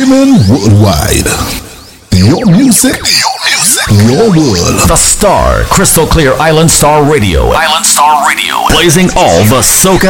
Streaming worldwide. Your music, your world. The Star, crystal clear Island Star Radio. Island Star Radio. Blazing all the soca